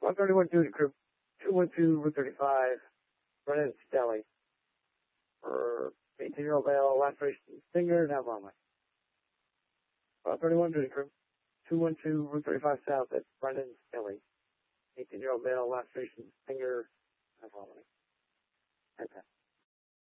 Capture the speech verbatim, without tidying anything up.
one thirty-one duty group, two one two, Route thirty-five, Brennan Stelly. For eighteen-year-old male, laceration finger, now vomiting. one thirty-one duty group, two one two, Route thirty-five South at Brennan Stelly. eighteen-year-old male, laceration finger, now vomiting. Okay.